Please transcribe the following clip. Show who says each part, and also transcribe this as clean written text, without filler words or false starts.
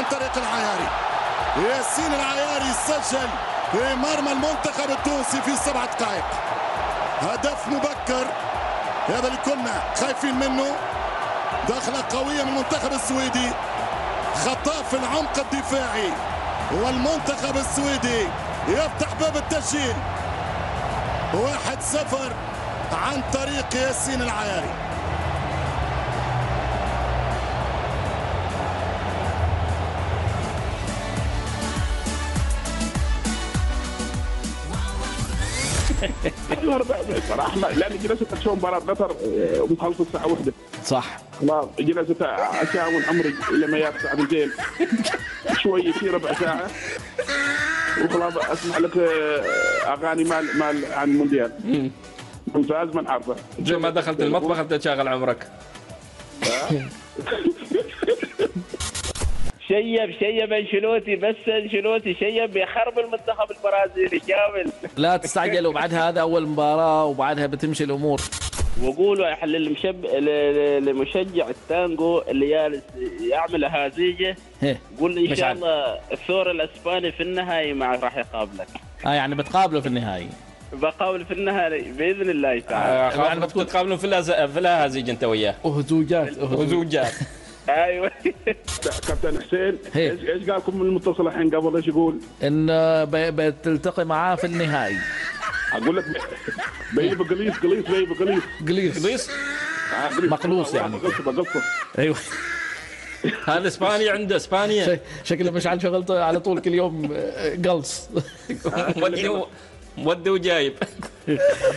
Speaker 1: عن طريق العياري. ياسين العياري سجل في مرمى المنتخب التونسي في 7 دقائق. هدف مبكر، هذا اللي كنا خايفين منه. دخلة قوية من المنتخب السويدي، خطأ في العمق الدفاعي، والمنتخب السويدي يفتح باب التسجيل. 1-0 عن طريق ياسين العياري.
Speaker 2: صراحة لأني جلست أشوف مباراة قطر ومخلصة الساعة 1.
Speaker 3: صح.
Speaker 2: خلاص جلست أشاون عمري إلى ما يات ساعتين شوي في ربع ساعة، وخلاص أسمع لك أغاني مال عن المونديال. ممتاز، من عارفه.
Speaker 4: جو ما دخلت المطبخ أنت تشغل عمرك.
Speaker 5: شيب انشيلوتي، بس انشيلوتي شيب يخرب المنتخب البرازيلي كامل.
Speaker 3: لا تستعجلوا، بعد هذا أول مباراة وبعدها بتمشي الأمور.
Speaker 5: وقولوا لمشجع التانجو اللي جالس يعمل هازيجه، قول إن شاء الله الثور الأسباني في النهائي معك راح يقابلك.
Speaker 3: يعني بتقابله في النهائي.
Speaker 5: بقابل في النهائي بإذن الله تعالى.
Speaker 4: يعني بتكون تقابلون في الهازيج أنت وياه.
Speaker 3: أهزوجات.
Speaker 5: ايوه.
Speaker 2: كابتن حسين، ايش قالكم من المتصل الحين قبل؟ ايش يقول؟
Speaker 3: ان بتلتقي معاه في النهائي.
Speaker 2: اقول لك بيجيب قليص
Speaker 3: مقلوص يعني.
Speaker 2: بقلصه.
Speaker 3: ايوه.
Speaker 4: هذا اسباني، عنده اسبانيا.
Speaker 3: شكله مشعل شغلته على طول كل يوم قلص.
Speaker 4: مودي وجايب.